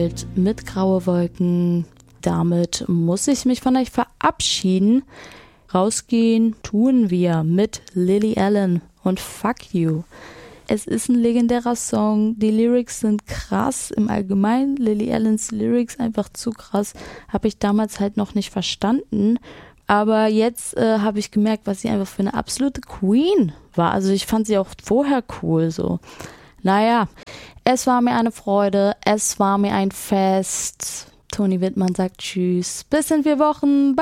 Welt mit graue Wolken. Damit muss ich mich von euch verabschieden. Rausgehen tun wir mit Lily Allen und Fuck You. Es ist ein legendärer Song, die Lyrics sind krass, im Allgemeinen Lily Allens Lyrics einfach zu krass, habe ich damals halt noch nicht verstanden, aber jetzt habe ich gemerkt, was sie einfach für eine absolute Queen war, also ich fand sie auch vorher cool, so. Naja, es war mir eine Freude, es war mir ein Fest. Toni Wittmann sagt Tschüss, bis in 4 Wochen, bye.